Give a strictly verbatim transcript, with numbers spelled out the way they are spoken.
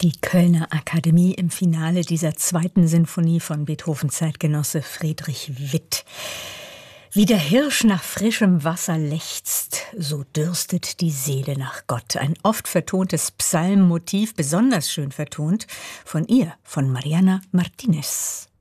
Die Kölner Akademie im Finale dieser zweiten Sinfonie von Beethovens Zeitgenosse Friedrich Witt. Wie der Hirsch nach frischem Wasser lechzt, so dürstet die Seele nach Gott. Ein oft vertontes Psalmmotiv, besonders schön vertont von ihr, von Mariana Martínez.